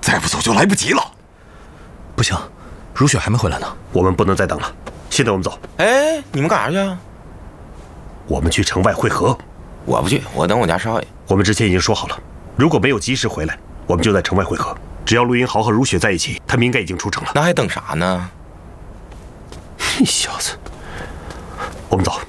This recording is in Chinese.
再不走就来不及了。 不行，如雪还没回来呢。 我们不能再等了，现在我们走。 哎，你们干啥去啊？ 我们去城外会合。 我不去，我等我家少爷。 我们之前已经说好了，如果没有及时回来，我们就在城外会合。只要陆云豪和如雪在一起，他们应该已经出城了。 那还等啥呢？ 你小子，我们走。